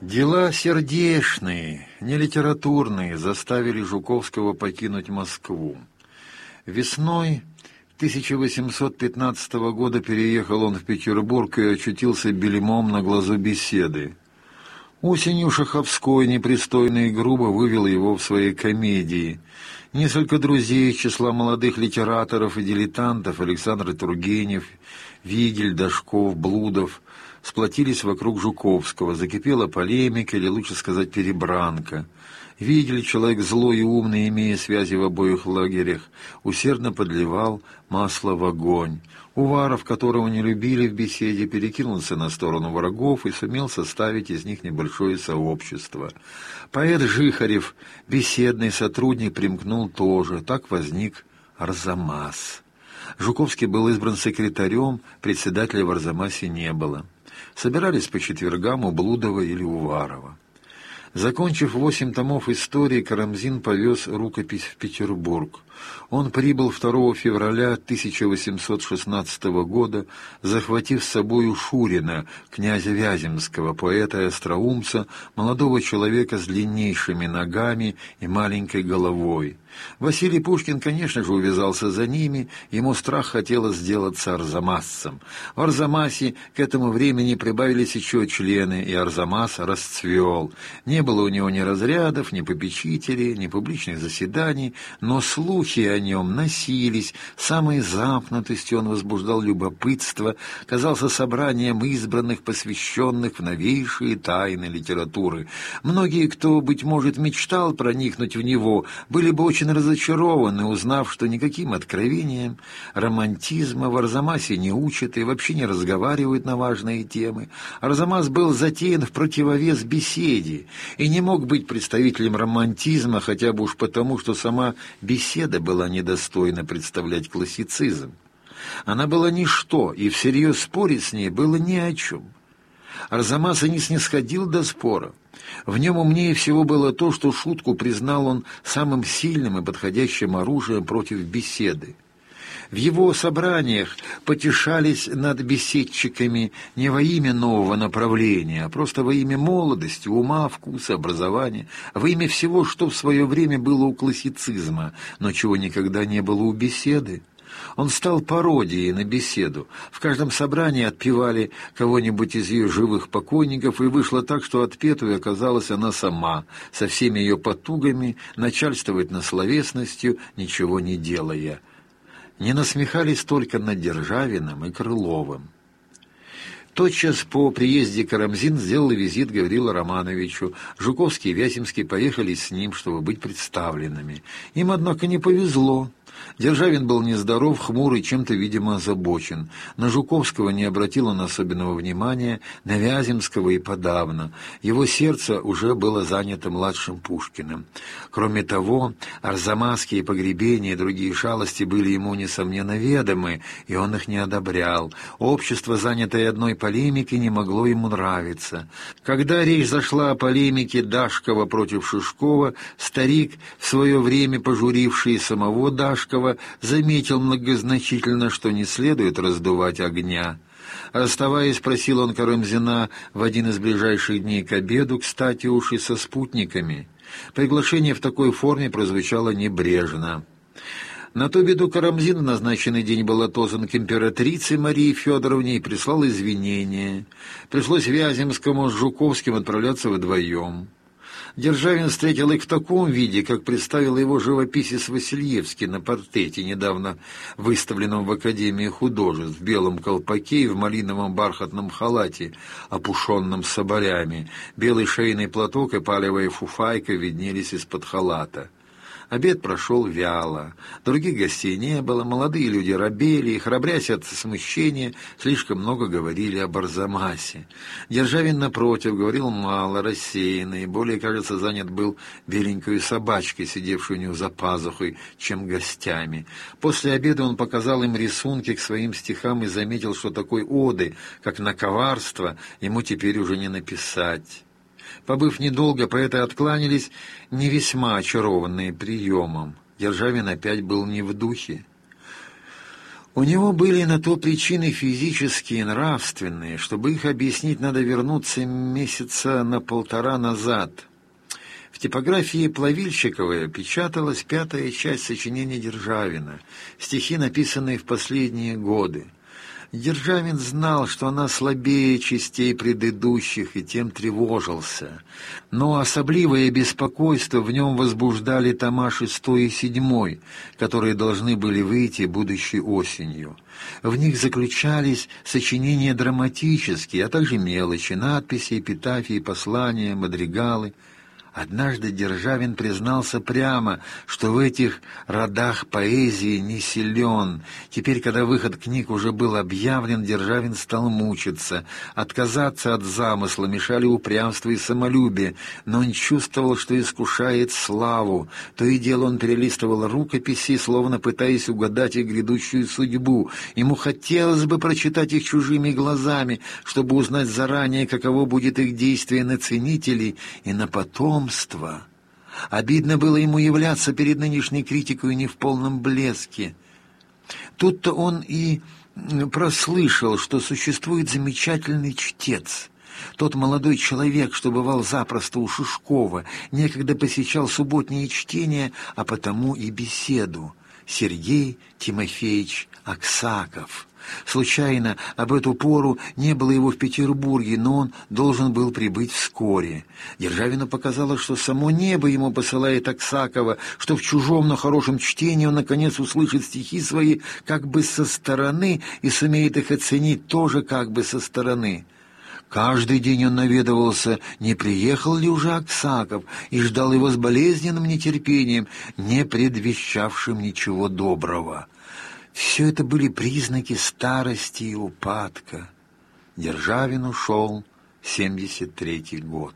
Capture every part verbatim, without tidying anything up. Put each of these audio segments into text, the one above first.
Дела сердечные, не литературные, заставили Жуковского покинуть Москву. Весной тысяча восемьсот пятнадцатого года переехал он в Петербург и очутился бельмом на глазу Беседы. Осенью Шаховской непристойно и грубо вывел его в своей комедии. Несколько друзей из числа молодых литераторов и дилетантов, Александр Тургенев, Вигель, Дашков, Блудов, сплотились вокруг Жуковского. Закипела полемика, или лучше сказать перебранка. Вигель, человек злой и умный, имея связи в обоих лагерях, усердно подливал масло в огонь. Уваров, которого не любили в Беседе, перекинулся на сторону врагов и сумел составить из них небольшое сообщество. Поэт Жихарев, беседный сотрудник, примкнул тоже. Так возник Арзамас. Жуковский был избран секретарем, председателя в Арзамасе не было. Собирались по четвергам у Блудова или Уварова. Закончив восемь томов истории, Карамзин повез рукопись в Петербург. Он прибыл второго февраля тысяча восемьсот шестнадцатого года, захватив с собою Шурина, князя Вяземского, поэта и остроумца, молодого человека с длиннейшими ногами и маленькой головой. Василий Пушкин, конечно же, увязался за ними, ему страх хотелось сделаться арзамасцем. В Арзамасе к этому времени прибавились еще члены, и Арзамас расцвел. Не было у него ни разрядов, ни попечителей, ни публичных заседаний, но слухи о нем носились, самой замкнутостью он возбуждал любопытство, казался собранием избранных, посвященных в новейшие тайны литературы. Многие, кто, быть может, мечтал проникнуть в него, были бы очень разочарованы, узнав, что никаким откровением романтизма в Арзамасе не учат и вообще не разговаривают на важные темы. Арзамас был затеян в противовес Беседе и не мог быть представителем романтизма, хотя бы уж потому, что сама Беседа была недостойна представлять классицизм. Она была ничто, и всерьез спорить с ней было ни о чем. Арзамас и не снисходил до спора. В нем умнее всего было то, что шутку признал он самым сильным и подходящим оружием против Беседы. В его собраниях потешались над беседчиками не во имя нового направления, а просто во имя молодости, ума, вкуса, образования, во имя всего, что в свое время было у классицизма, но чего никогда не было у Беседы. Он стал пародией на Беседу. В каждом собрании отпевали кого-нибудь из ее живых покойников, и вышло так, что отпетую оказалась она сама, со всеми ее потугами начальствовать над словесностью, ничего не делая. Не насмехались только над Державиным и Крыловым. Тотчас по приезде Карамзин сделал визит Гаврилу Романовичу. Жуковский и Вяземский поехали с ним, чтобы быть представленными. Им, однако, не повезло. Державин был нездоров, хмурый, чем-то, видимо, озабочен. На Жуковского не обратил он особенного внимания, на Вяземского и подавно. Его сердце уже было занято младшим Пушкиным. Кроме того, арзамасские погребения и другие шалости были ему, несомненно, ведомы, и он их не одобрял. Общество, занятое одной полемикой, не могло ему нравиться. Когда речь зашла о полемике Дашкова против Шишкова, старик, в свое время пожуривший самого Дашкова, заметил многозначительно, что не следует раздувать огня. Расставаясь, спросил он Карамзина в один из ближайших дней к обеду, кстати уж и со спутниками. Приглашение в такой форме прозвучало небрежно. На ту беду Карамзин в назначенный день был отозван к императрице Марии Федоровне и прислал извинения. Пришлось Вяземскому с Жуковским отправляться вдвоем. Державин встретил их в таком виде, как представил его живописец Васильевский на портрете, недавно выставленном в Академии художеств, в белом колпаке и в малиновом бархатном халате, опушенном соболями. Белый шейный платок и палевая фуфайка виднелись из-под халата. Обед прошел вяло. Других гостей не было, молодые люди робели и, храбрясь от смущения, слишком много говорили об Арзамасе. Державин, напротив, говорил мало, рассеянно, и более, кажется, занят был беленькой собачкой, сидевшей у него за пазухой, чем гостями. После обеда он показал им рисунки к своим стихам и заметил, что такой оды, как на коварство, ему теперь уже не написать. Побыв недолго, поэты откланялись, не весьма очарованные приемом. Державин опять был не в духе. У него были на то причины физические и нравственные. Чтобы их объяснить, надо вернуться месяца на полтора назад. В типографии Плавильщикова печаталась пятая часть сочинений Державина, стихи, написанные в последние годы. Державин знал, что она слабее частей предыдущих, и тем тревожился. Но особливое беспокойство в нем возбуждали тома шестой и седьмой, которые должны были выйти будущей осенью. В них заключались сочинения драматические, а также мелочи, надписи, эпитафии, послания, мадригалы. Однажды Державин признался прямо, что в этих родах поэзии не силен. Теперь, когда выход книг уже был объявлен, Державин стал мучиться. Отказаться от замысла мешали упрямство и самолюбие, но он чувствовал, что искушает славу. То и дело он перелистывал рукописи, словно пытаясь угадать их грядущую судьбу. Ему хотелось бы прочитать их чужими глазами, чтобы узнать заранее, каково будет их действие на ценителей и на потом. Обидно было ему являться перед нынешней критикой не в полном блеске. Тут-то он и прослышал, что существует замечательный чтец. Тот молодой человек, что бывал запросто у Шишкова, некогда посещал субботние чтения, а потому и беседу. Сергей Тимофеевич Аксаков. Случайно об эту пору не было его в Петербурге, но он должен был прибыть вскоре. Державину показалось, что само небо ему посылает Аксакова, что в чужом, но хорошем чтении он, наконец, услышит стихи свои как бы со стороны и сумеет их оценить тоже как бы со стороны. Каждый день он наведывался, не приехал ли уже Аксаков, и ждал его с болезненным нетерпением, не предвещавшим ничего доброго. Все это были признаки старости и упадка. Державин ушел семьдесят третий год.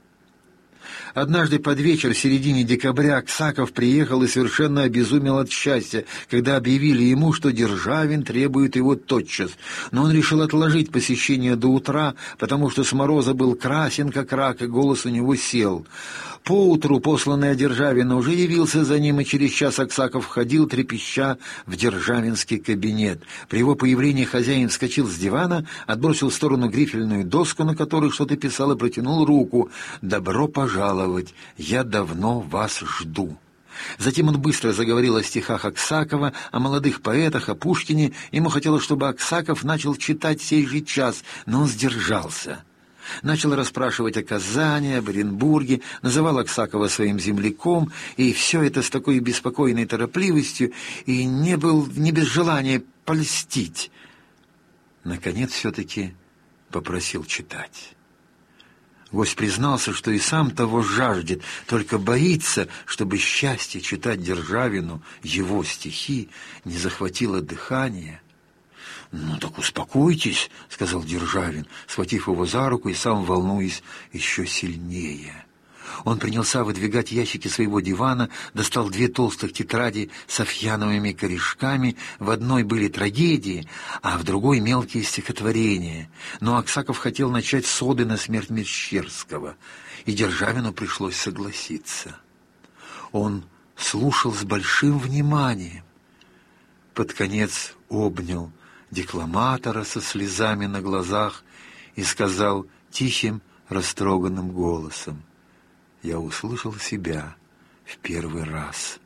Однажды под вечер в середине декабря Аксаков приехал и совершенно обезумел от счастья, когда объявили ему, что Державин требует его тотчас. Но он решил отложить посещение до утра, потому что с мороза был красен, как рак, и голос у него сел. Поутру посланный Державина уже явился за ним, и через час Аксаков входил, трепеща, в державинский кабинет. При его появлении хозяин вскочил с дивана, отбросил в сторону грифельную доску, на которой что-то писал, и протянул руку. «Добро пожаловать! Я давно вас жду!» Затем он быстро заговорил о стихах Аксакова, о молодых поэтах, о Пушкине. Ему хотелось, чтобы Аксаков начал читать сей же час, но он сдержался. Начал расспрашивать о Казани, об Оренбурге, называл Аксакова своим земляком, и все это с такой беспокойной торопливостью, и не был не без желания польстить. Наконец все-таки попросил читать. Гость признался, что и сам того жаждет, только боится, чтобы счастье читать Державину его стихи не захватило дыхание. «Ну так успокойтесь», — сказал Державин, схватив его за руку и сам волнуясь еще сильнее. Он принялся выдвигать ящики своего дивана, достал две толстых тетради с софьяновыми корешками. В одной были трагедии, а в другой мелкие стихотворения. Но Аксаков хотел начать с оды на смерть Мещерского, и Державину пришлось согласиться. Он слушал с большим вниманием. Под конец обнял декламатора со слезами на глазах и сказал тихим, растроганным голосом: «Я услышал себя в первый раз».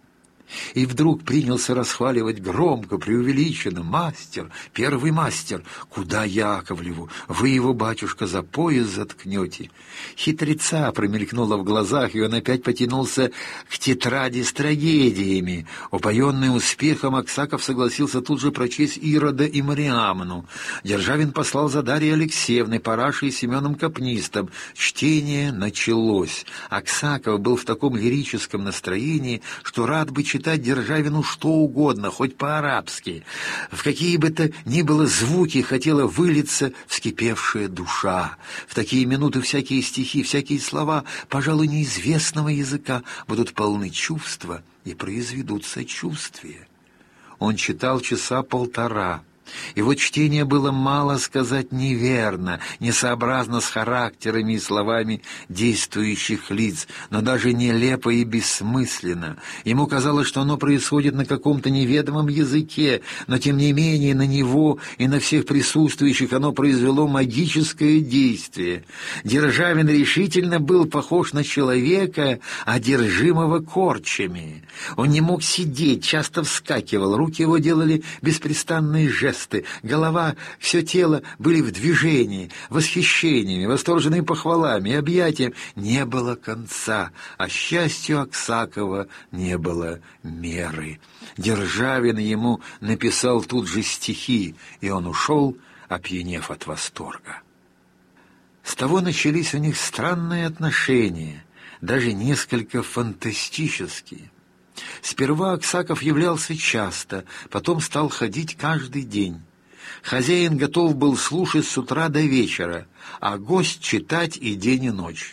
И вдруг принялся расхваливать громко, преувеличенно: «Мастер, первый мастер! Куда Яковлеву? Вы его, батюшка, за пояс заткнете!» Хитреца промелькнуло в глазах, и он опять потянулся к тетради с трагедиями. Упоенный успехом, Аксаков согласился тут же прочесть Ирода и Мариамну. Державин послал за Дарьей Алексеевной, Парашей и Семеном Капнистом. Чтение началось. Аксаков был в таком лирическом настроении, что рад бы читать читать Державину что угодно, хоть по-арабски. В какие бы то ни было звуки хотела вылиться вскипевшая душа. В такие минуты всякие стихи, всякие слова, пожалуй, неизвестного языка, будут полны чувства и произведут сочувствие. Он читал часа полтора. Его чтение было, мало сказать, неверно, несообразно с характерами и словами действующих лиц, но даже нелепо и бессмысленно. Ему казалось, что оно происходит на каком-то неведомом языке, но тем не менее на него и на всех присутствующих оно произвело магическое действие. Державин решительно был похож на человека, одержимого корчами. Он не мог сидеть, часто вскакивал, руки его делали беспрестанные жесты, голова, все тело были в движении, восхищениями, восторженными похвалами и объятием. Не было конца, а счастью Аксакова не было меры. Державин ему написал тут же стихи, и он ушел, опьянев от восторга. С того начались у них странные отношения, даже несколько фантастические. Сперва Аксаков являлся часто, потом стал ходить каждый день. Хозяин готов был слушать с утра до вечера, а гость читать и день и ночь.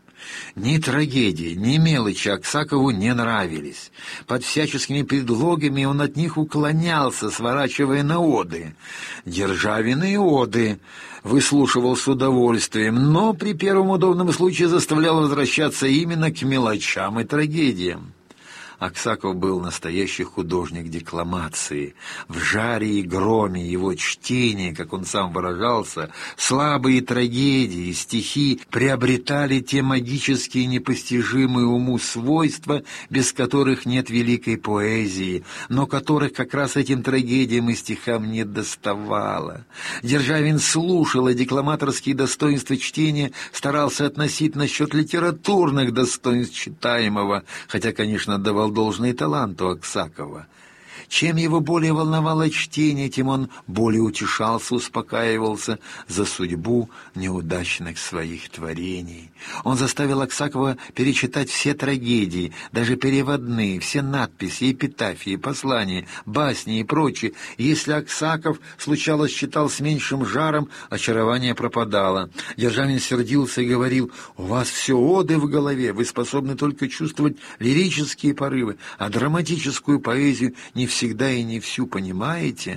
Ни трагедии, ни мелочи Аксакову не нравились. Под всяческими предлогами он от них уклонялся, сворачивая на оды. Державин и оды выслушивал с удовольствием, но при первом удобном случае заставлял возвращаться именно к мелочам и трагедиям. Аксаков был настоящий художник декламации. В жаре и громе его чтения, как он сам выражался, слабые трагедии и стихи приобретали те магические непостижимые уму свойства, без которых нет великой поэзии, но которых как раз этим трагедиям и стихам не доставало. Державин слушал, а декламаторские достоинства чтения старался относить насчет литературных достоинств читаемого, хотя, конечно, давал должное таланту Аксакова. Чем его более волновало чтение, тем он более утешался, успокаивался за судьбу неудачных своих творений. Он заставил Аксакова перечитать все трагедии, даже переводные, все надписи, эпитафии, послания, басни и прочее. Если Аксаков, случалось, читал с меньшим жаром, очарование пропадало. Державин сердился и говорил: «У вас все оды в голове, вы способны только чувствовать лирические порывы, а драматическую поэзию не всегда и не всю понимаете».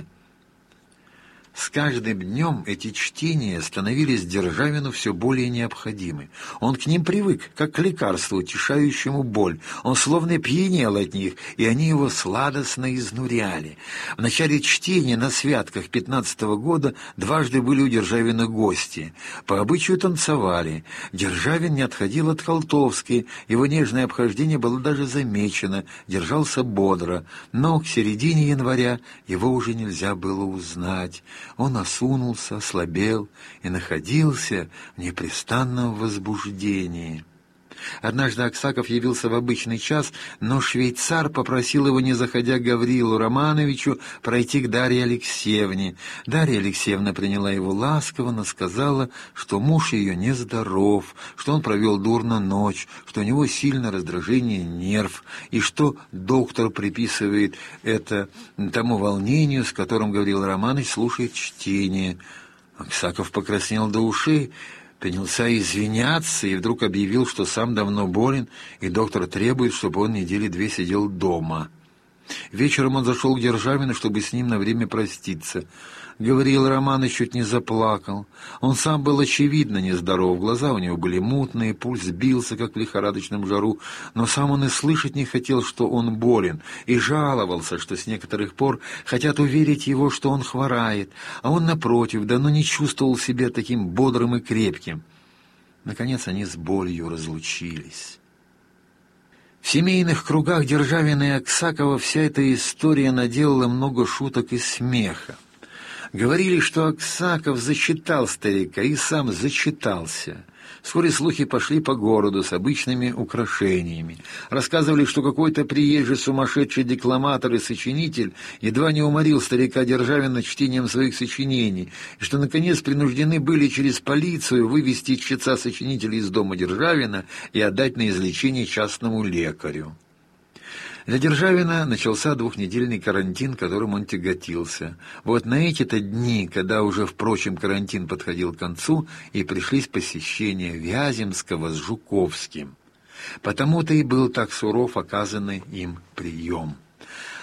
С каждым днем эти чтения становились Державину все более необходимы. Он к ним привык, как к лекарству, утешающему боль. Он словно пьянел от них, и они его сладостно изнуряли. В начале чтения на святках пятнадцатого года дважды были у Державина гости. По обычаю танцевали. Державин не отходил от Колтовской, его нежное обхождение было даже замечено, держался бодро. Но к середине января его уже нельзя было узнать. Он осунулся, ослабел и находился в непрестанном возбуждении. Однажды Аксаков явился в обычный час, но швейцар попросил его, не заходя к Гаврилу Романовичу, пройти к Дарье Алексеевне. Дарья Алексеевна приняла его ласково, но сказала, что муж ее нездоров, что он провел дурно ночь, что у него сильное раздражение нерв, и что доктор приписывает это тому волнению, с которым Гаврил Романович слушает чтение. Аксаков покраснел до ушей, принялся извиняться и вдруг объявил, что сам давно болен, и доктор требует, чтобы он недели две сидел дома. Вечером он зашел к Державину, чтобы с ним на время проститься. Гавриил Романович чуть не заплакал. Он сам был очевидно нездоров, глаза у него были мутные, пульс бился, как в лихорадочном жару, но сам он и слышать не хотел, что он болен, и жаловался, что с некоторых пор хотят уверить его, что он хворает, а он, напротив, давно не чувствовал себя таким бодрым и крепким. Наконец они с болью разлучились. В семейных кругах Державина и Аксакова вся эта история наделала много шуток и смеха. Говорили, что Аксаков зачитал старика и сам зачитался. Вскоре слухи пошли по городу с обычными украшениями. Рассказывали, что какой-то приезжий сумасшедший декламатор и сочинитель едва не уморил старика Державина чтением своих сочинений, и что, наконец, принуждены были через полицию вывести чтеца-сочинителя из дома Державина и отдать на излечение частному лекарю. Для Державина начался двухнедельный карантин, которым он тяготился. Вот на эти-то дни, когда уже, впрочем, карантин подходил к концу, и пришлись посещения Вяземского с Жуковским. Потому-то и был так суров оказанный им прием.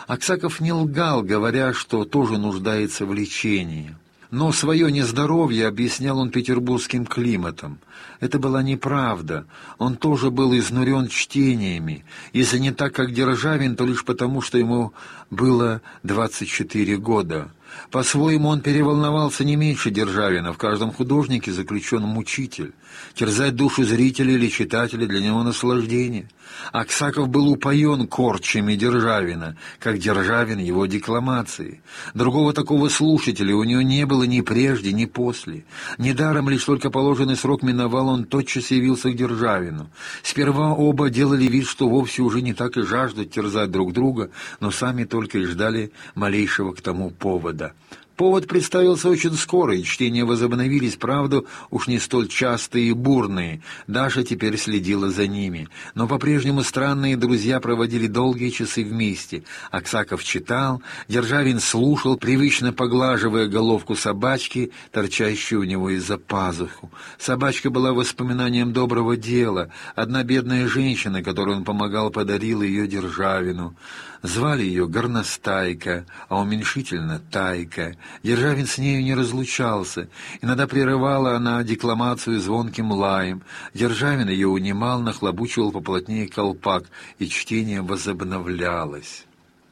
Аксаков не лгал, говоря, что тоже нуждается в лечении. Но свое нездоровье объяснял он петербургским климатом. Это была неправда. Он тоже был изнурен чтениями. Если не так, как Державин, то лишь потому, что ему было двадцать четыре года. По-своему он переволновался не меньше Державина. В каждом художнике заключен мучитель. Терзать душу зрителя или читателя для него наслаждение. Аксаков был упоен корчами Державина, как Державин его декламации. Другого такого слушателя у него не было ни прежде, ни после. Недаром лишь только положенный срок миновал, он тотчас явился к Державину. Сперва оба делали вид, что вовсе уже не так и жаждут терзать друг друга, но сами только и ждали малейшего к тому повода. Повод представился очень скоро, и чтения возобновились, правда, уж не столь частые и бурные. Даша теперь следила за ними. Но по-прежнему странные друзья проводили долгие часы вместе. Аксаков читал, Державин слушал, привычно поглаживая головку собачки, торчащей у него из-за пазуху. Собачка была воспоминанием доброго дела. Одна бедная женщина, которой он помогал, подарила ее Державину. Звали ее Горностайка, а уменьшительно Тайка. Державин с нею не разлучался. Иногда прерывала она декламацию звонким лаем. Державин ее унимал, нахлобучивал поплотнее колпак, и чтение возобновлялось.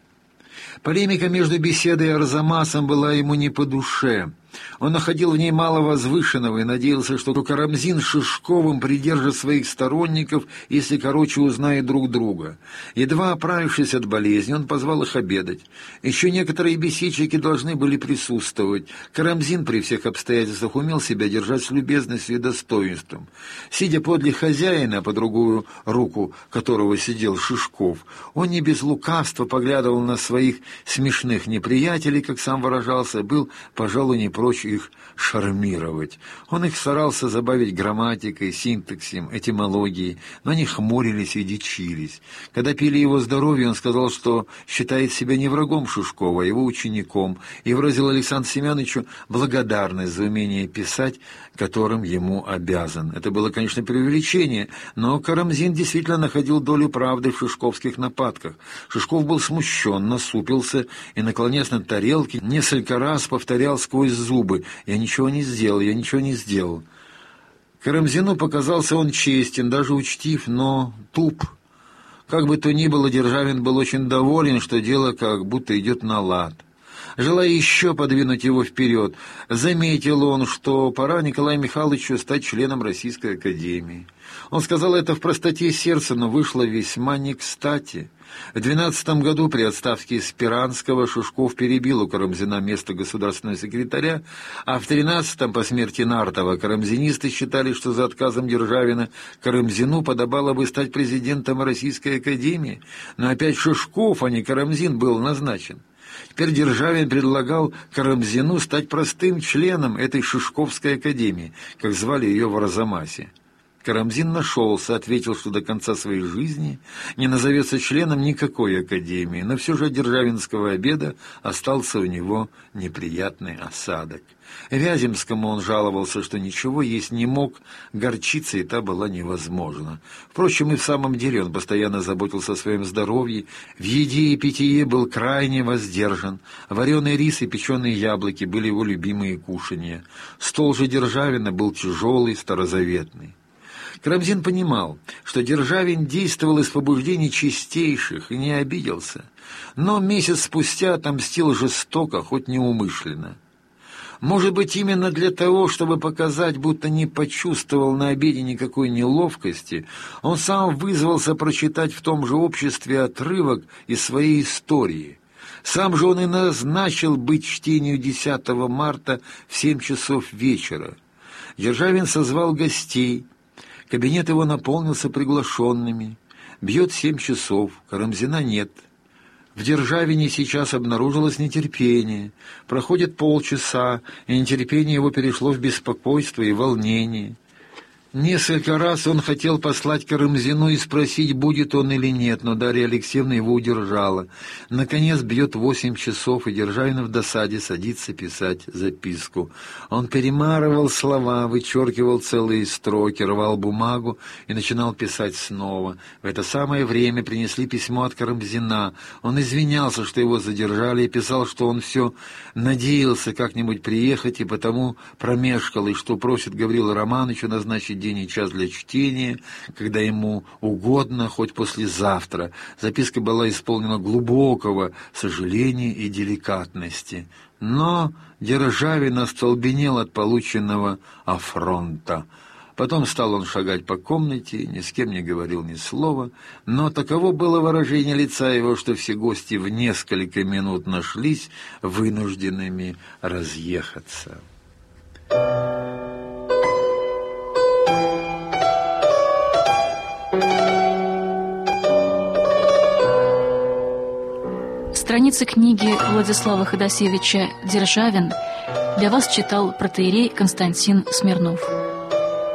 Полемика между беседой и Арзамасом была ему не по душе. Он находил в ней мало возвышенного и надеялся, что Карамзин с Шишковым придержит своих сторонников, если короче узнает друг друга. Едва оправившись от болезни, он позвал их обедать. Еще некоторые беседчики должны были присутствовать. Карамзин при всех обстоятельствах умел себя держать с любезностью и достоинством. Сидя подле хозяина, по другую руку которого сидел Шишков, он не без лукавства поглядывал на своих смешных неприятелей, как сам выражался, был, пожалуй, не прочь их шармировать. Он их старался забавить грамматикой, синтаксисом, этимологией, но они хмурились и дичились. Когда пили его здоровье, он сказал, что считает себя не врагом Шишкова, а его учеником, и выразил Александру Семеновичу благодарность за умение писать, которым ему обязан. Это было, конечно, преувеличение, но Карамзин действительно находил долю правды в шишковских нападках. Шишков был смущен, насупился и, наклонясь над тарелки, несколько раз повторял сквозь зубы: «Я ничего не сделал, я ничего не сделал». Карамзину показался он честен, даже учтив, но туп. Как бы то ни было, Державин был очень доволен, что дело как будто идет на лад. Желая еще подвинуть его вперед, заметил он, что пора Николаю Михайловичу стать членом Российской академии. Он сказал это в простоте сердца, но вышло весьма не кстати. В двенадцатом году при отставке Спиранского Шишков перебил у Карамзина место государственного секретаря, а в тринадцатом, по смерти Нартова, карамзинисты считали, что за отказом Державина Карамзину подобало бы стать президентом Российской академии, но опять Шишков, а не Карамзин, был назначен. Теперь Державин предлагал Карамзину стать простым членом этой Шишковской академии, как звали ее в Арзамасе. Карамзин нашелся, ответил, что до конца своей жизни не назовется членом никакой академии, но все же от державинского обеда остался у него неприятный осадок. Вяземскому он жаловался, что ничего есть не мог, горчица и та была невозможна. Впрочем, и в самом деле он постоянно заботился о своем здоровье, в еде и питье был крайне воздержан, вареный рис и печеные яблоки были его любимые кушанья. Стол же Державина был тяжелый, старозаветный. Карамзин понимал, что Державин действовал из побуждений чистейших и не обиделся, но месяц спустя отомстил жестоко, хоть неумышленно. Может быть, именно для того, чтобы показать, будто не почувствовал на обеде никакой неловкости, он сам вызвался прочитать в том же обществе отрывок из своей истории. Сам же он и назначил быть чтению десятого марта в семь часов вечера. Державин созвал гостей. Кабинет его наполнился приглашенными. Бьет семь часов, Карамзина нет. В Державине сейчас обнаружилось нетерпение. Проходит полчаса, и нетерпение его перешло в беспокойство и волнение. Несколько раз он хотел послать Карамзину и спросить, будет он или нет, но Дарья Алексеевна его удержала. Наконец бьет восемь часов, и Державин в досаде садится писать записку. Он перемарывал слова, вычеркивал целые строки, рвал бумагу и начинал писать снова. В это самое время принесли письмо от Карамзина. Он извинялся, что его задержали, и писал, что он все надеялся как-нибудь приехать, и потому промешкал, и что просит Гаврила Романовича назначить день и час для чтения, когда ему угодно, хоть послезавтра. Записка была исполнена глубокого сожаления и деликатности. Но Державин остолбенел от полученного афронта. Потом стал он шагать по комнате, ни с кем не говорил ни слова, но таково было выражение лица его, что все гости в несколько минут нашлись вынужденными разъехаться. Страницы книги Владислава Ходосевича «Державин» для вас читал протоиерей Константин Смирнов.